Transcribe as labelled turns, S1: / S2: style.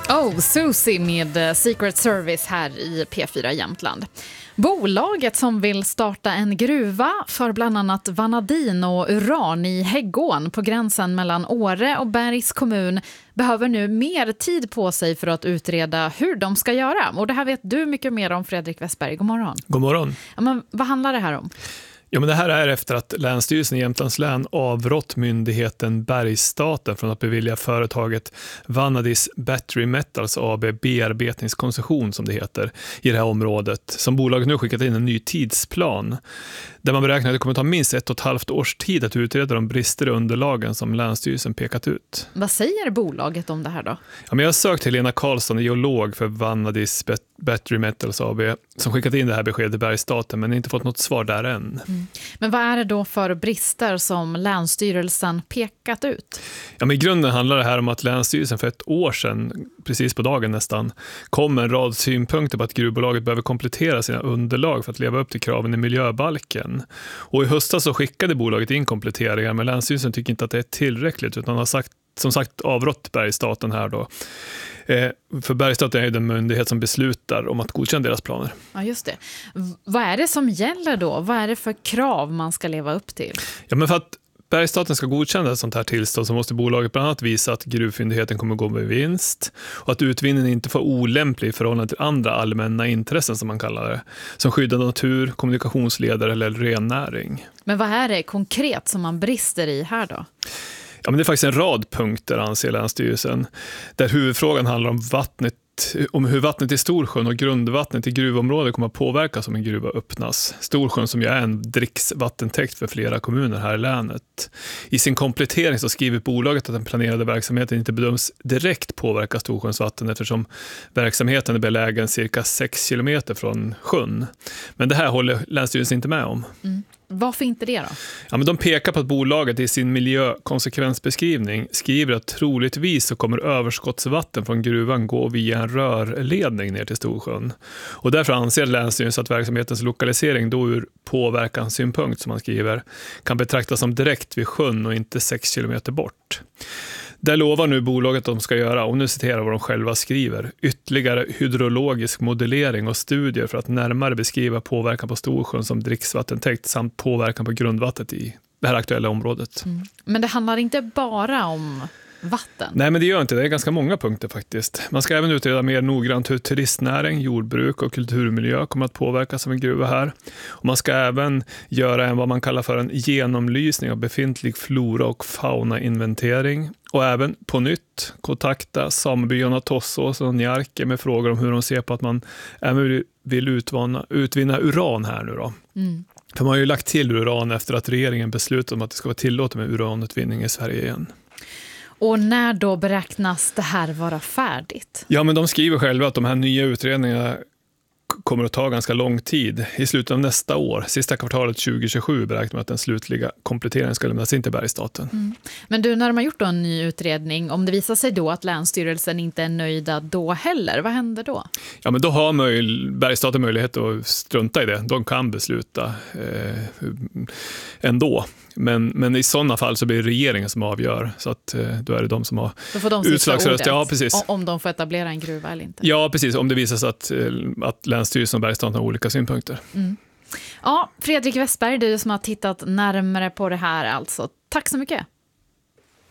S1: Oh, Susie med Secret Service här i P4 Jämtland. Bolaget som vill starta en gruva för bland annat vanadin och uran i Häggån på gränsen mellan Åre och Bergs kommun behöver nu mer tid på sig för att utreda hur de ska göra. Och det här vet du mycket mer om, Fredrik Westberg. God morgon.
S2: God morgon.
S1: Ja, men vad handlar det här om?
S2: Ja, men det här är efter att Länsstyrelsen i Jämtlands län avrått myndigheten Bergsstaten från att bevilja företaget Vanadis Battery Metals AB bearbetningskoncession, som det heter, i det här området, som bolaget nu skickat in en ny tidsplan där man beräknar att det kommer ta minst 1,5 års tid att utreda de brister i underlagen som Länsstyrelsen pekat ut.
S1: Vad säger bolaget om det här då?
S2: Ja, men jag har sökt Helena Karlsson, geolog för Vanadis Battery Metals AB, som skickat in det här beskedet till Bergsstaten men inte fått något svar där än.
S1: Men vad är det då för brister som Länsstyrelsen pekat ut?
S2: Ja, men i grunden handlar det här om att Länsstyrelsen för 1 år sedan, precis på dagen nästan, kom med en rad synpunkter på att gruvbolaget behöver komplettera sina underlag för att leva upp till kraven i miljöbalken. Och i höstas så skickade bolaget in kompletteringar, men Länsstyrelsen tycker inte att det är tillräckligt, utan har som sagt avrått Bergsstaten här då. För Bergsstaten är ju den myndighet som beslutar om att godkänna deras planer.
S1: Ja, just det. Vad är det som gäller då? Vad är det för krav man ska leva upp till?
S2: Ja, men för att Bergsstaten ska godkänna ett sånt här tillstånd så måste bolaget bland annat visa att gruvfyndigheten kommer gå med vinst och att utvinningen inte får olämplig i förhållande till andra allmänna intressen, som man kallar det, som skyddad natur, kommunikationsleder eller rennäring. Men
S1: vad är det konkret som man brister i här då?
S2: Ja, men det är faktiskt en rad punkter, anser Länsstyrelsen, där huvudfrågan handlar om hur vattnet i Storsjön och grundvattnet i gruvområdet kommer att påverkas om en gruva öppnas. Storsjön, som ju är en dricksvattentäkt för flera kommuner här i länet. I sin komplettering så skriver bolaget att den planerade verksamheten inte bedöms direkt påverka Storsjöns vatten, eftersom verksamheten är belägen cirka 6 kilometer från sjön. Men det här håller Länsstyrelsen inte med om.
S1: Varför inte det då?
S2: Ja, men de pekar på att bolaget i sin miljökonsekvensbeskrivning skriver att troligtvis så kommer överskottsvatten från gruvan gå via en rörledning ner till Storsjön. Och därför anser Länsstyrelsen att verksamhetens lokalisering då ur påverkanssynpunkt, som man skriver, kan betraktas som direkt vid sjön och inte 6 kilometer bort. Där lovar nu bolaget att de ska göra, och nu citerar vad de själva skriver, ytterligare hydrologisk modellering och studier för att närmare beskriva påverkan på Storsjön som dricksvattentäkt samt påverkan på grundvattnet i det här aktuella området.
S1: Men det handlar inte bara om vatten?
S2: Nej, men det gör inte. Det är ganska många punkter faktiskt. Man ska även utreda mer noggrant hur turistnäring, jordbruk och kulturmiljö kommer att påverkas av en gruva här. Och man ska även göra vad man kallar för en genomlysning av befintlig flora- och fauna-inventering. Och även på nytt kontakta samebyarna Tossås och Njarke med frågor om hur de ser på att man även vill utvinna uran här nu då. För man har ju lagt till uran efter att regeringen beslutade om att det ska vara tillåtet med uranutvinning i Sverige igen.
S1: Och när då beräknas det här vara färdigt?
S2: Ja, men de skriver själva att de här nya utredningarna kommer att ta ganska lång tid. I slutet av nästa år, sista kvartalet 2027, beräknar man att den slutliga kompletteringen ska lämnas in till Bergsstaten.
S1: Men du, när de har gjort en ny utredning, om det visar sig då att Länsstyrelsen inte är nöjda då heller, vad händer då? Ja,
S2: men då har Bergsstaten möjlighet att strunta i det. De kan besluta ändå. Men i sådana fall så blir det regeringen som avgör, så att då är det de som har utslagsröst. Ja, precis.
S1: Om de får etablera en gruva eller inte.
S2: Ja, precis. Om det visar sig att Länsstyrelsen och Bergsstaten har olika synpunkter.
S1: Ja, Fredrik Westberg, du som har tittat närmare på det här alltså. Tack så mycket.